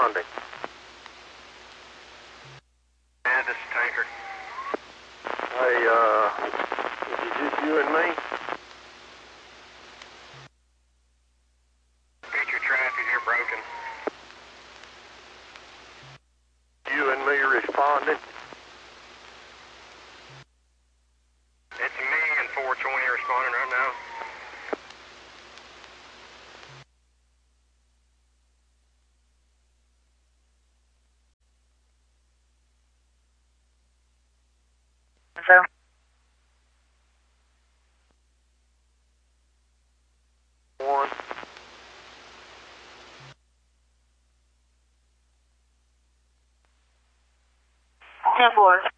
responding. Yeah, this is Tanker. Hey, is it just you and me? Feature traffic here broken. You and me responding? It's me and 420 responding right now. So. One. 10-4.